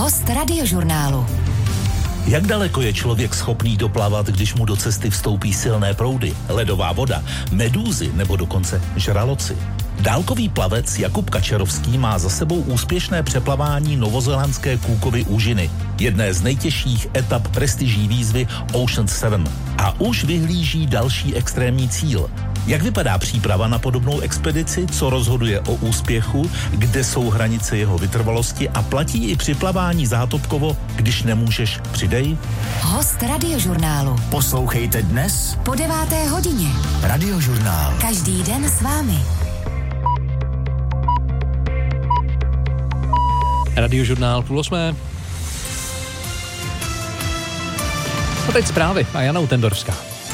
Host Radiožurnálu. Jak daleko je člověk schopný doplavat, když mu do cesty vstoupí silné proudy, ledová voda, medúzy nebo dokonce žraloci? Dálkový plavec Jakub Kačerovský má za sebou úspěšné přeplavání novozélandské Cookovy úžiny, jedné z nejtěžších etap prestižní výzvy Ocean's 7. A už vyhlíží další extrémní cíl. Jak vypadá příprava na podobnou expedici, co rozhoduje o úspěchu, kde jsou hranice jeho vytrvalosti a platí i při plavání zátopkovo, když nemůžeš, přidej? Host Radiožurnálu. Poslouchejte dnes Po 9. hodině. Radiožurnál. Každý den s vámi. Radiožurnál 7:30. A teď zprávy a Jana Utendorská.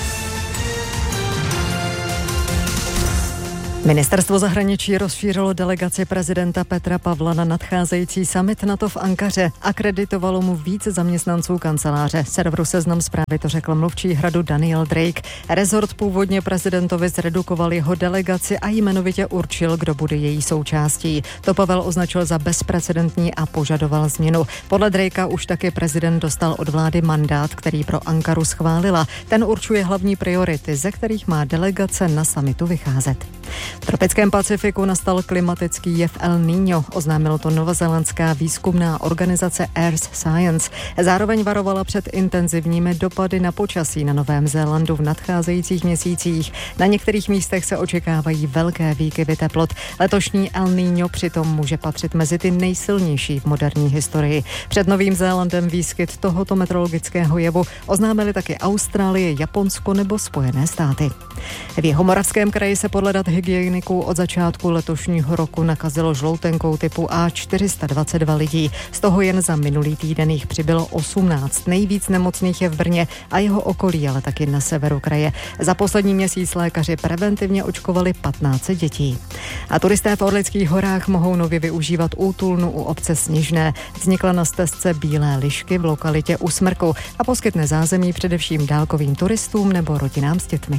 Ministerstvo zahraničí rozšířilo delegaci prezidenta Petra Pavla na nadcházející summit NATO v Ankaře. Akreditovalo mu víc zaměstnanců kanceláře. Serveru Seznam Zprávy to řekl mluvčí Hradu Daniel Drake. Rezort původně prezidentovi zredukoval jeho delegaci a jmenovitě určil, kdo bude její součástí. To Pavel označil za bezprecedentní a požadoval změnu. Podle Drakea už taky prezident dostal od vlády mandát, který pro Ankaru schválila. Ten určuje hlavní priority, ze kterých má delegace na summitu vycházet. V tropickém Pacifiku nastal klimatický jev El Niño, oznámilo to novozélandská výzkumná organizace Earth Science. Zároveň varovala před intenzivními dopady na počasí na Novém Zélandu v nadcházejících měsících. Na některých místech se očekávají velké výkyvy teplot. Letošní El Niño přitom může patřit mezi ty nejsilnější v moderní historii. Před Novým Zélandem výskyt tohoto meteorologického jevu oznámili taky Austrálie, Japonsko nebo Spojené státy. V Jihomoravském kraji se podle dat hygieniků od začátku letošního roku nakazilo žloutenkou typu A422 lidí. Z toho jen za minulý týden jich přibylo 18. Nejvíc nemocných je v Brně a jeho okolí, ale taky na severu kraje. Za poslední měsíc lékaři preventivně očkovali 15 dětí. A turisté v Orlických horách mohou nově využívat útulnu u obce Sněžné. Vznikla na stezce Bílé lišky v lokalitě U Smrku a poskytne zázemí především dálkovým turistům nebo rodinám s dětmi.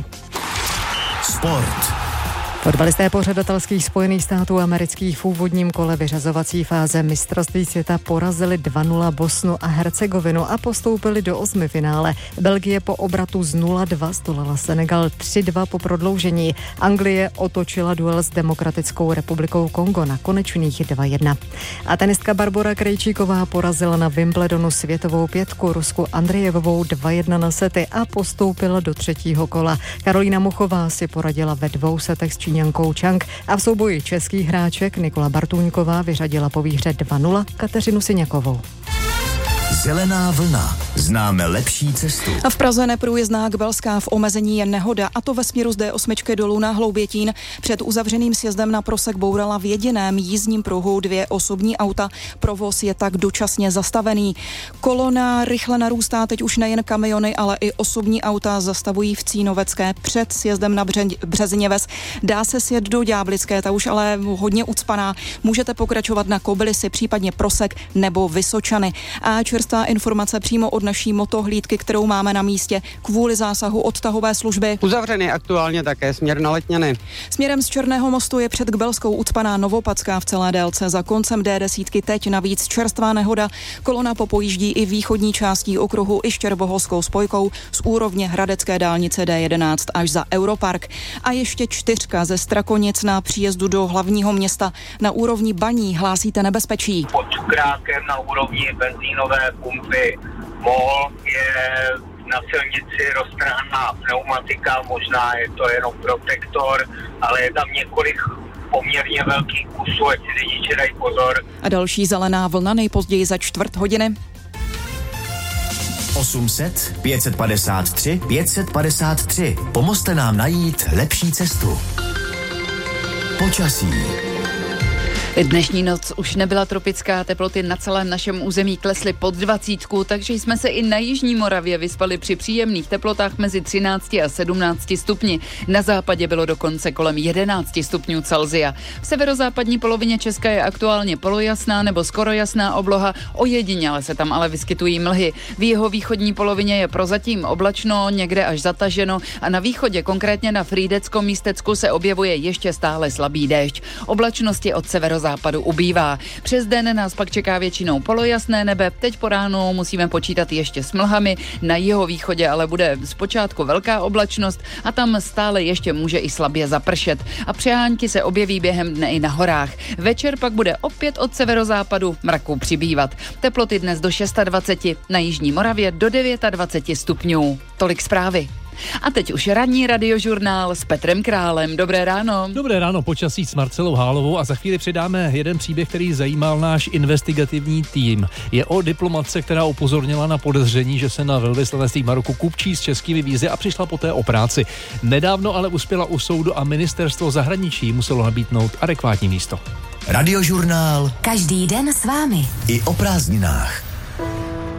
Sport. Fotbalisté pořadatelských Spojených států amerických v úvodním kole vyřazovací fáze mistrovství světa porazili 2-0 Bosnu a Hercegovinu a postoupili do osmifinále. Belgie po obratu z 0-2 zdolala Senegal 3-2 po prodloužení. Anglie otočila duel s Demokratickou republikou Kongo na konečných 2-1. A tenistka Barbora Krejčíková porazila na Wimbledonu světovou pětku Rusku Andrejevovou 2-1 na sety a postoupila do třetího kola. Karolína Muchová si poradila ve 2 setech s Číňankou Chang a v souboji českých hráček Nikola Bartůňková vyřadila po výhře 2-0 Kateřinu Syňakovou. Zelená vlna. Známe lepší cestu. A v Praze neprůjezdná Kbelská v omezení je nehoda, a to ve směru z D8 dolů na Hloubětín. Před uzavřeným sjezdem na Prosek bourala v jediném jízdním pruhu 2 osobní auta. Provoz je tak dočasně zastavený. Kolona rychle narůstá, teď už nejen kamiony, ale i osobní auta zastavují v Cínovecké před sjezdem na Březněves. Dá se sjet do Ďáblické, ta už ale hodně ucpaná. Můžete pokračovat na Kobylisy, případně Prosek nebo Vysočany. A čerstvá informace přímo od naší motohlídky, kterou máme na místě kvůli zásahu odtahové služby. Uzavřený aktuálně také směr na Letňany. Směrem z Černého mostu je před Kbelskou ucpaná Novopadská v celé délce. Za koncem D10 teď navíc čerstvá nehoda. Kolona popojíždí i východní částí okruhu i Štěrboholskou spojkou z úrovně Hradecké dálnice D11 až za Europark. A ještě 4 ze Strakonic na příjezdu do hlavního města na úrovni Baní hlásíte nebezpečí. Pod Cukrákem na úrovni benzínové pumpy MOL je na silnici roztrhaná pneumatika, možná je to jenom protektor, ale je tam několik poměrně velkých kusů, ať si řidiči dají pozor. A další zelená vlna nejpozději za 4 hodiny. 800 553 553. Pomozte nám najít lepší cestu. Počasí. Dnešní noc už nebyla tropická, teploty na celém našem území klesly pod 20, takže jsme se i na jižní Moravě vyspali při příjemných teplotách mezi 13 a 17 stupni. Na západě bylo dokonce kolem 11 stupňů Celsia. V severozápadní polovině Česka je aktuálně polojasná nebo skoro jasná obloha, ojediněle se tam ale vyskytují mlhy. V jihovýchodní polovině je prozatím oblačno, někde až zataženo a na východě, konkrétně na Frýdeckom místecku, se objevuje ještě stále slabý déšť. Oblačnosti od severozápadu severozápadu ubývá. Přes den nás pak čeká většinou polojasné nebe, teď po ránu musíme počítat ještě s mlhami, na jihovýchodě ale bude zpočátku velká oblačnost a tam stále ještě může i slabě zapršet. A přehánky se objeví během dne i na horách. Večer pak bude opět od severozápadu mraků přibývat. Teploty dnes do 26, na jižní Moravě do 29 stupňů. Tolik zprávy. A teď už ranní radiožurnál s Petrem Králem. Dobré ráno. Dobré ráno, počasí s Marcelou Hálovou a za chvíli přidáme jeden příběh, který zajímal náš investigativní tým. Je o diplomatce, která upozornila na podezření, že se na velvyslanectví Maroku kupčí s českými vízy a přišla poté o práci. Nedávno ale uspěla u soudu a ministerstvo zahraničí muselo nabídnout adekvátní místo. Radiožurnál Každý den s vámi. i o prázdninách.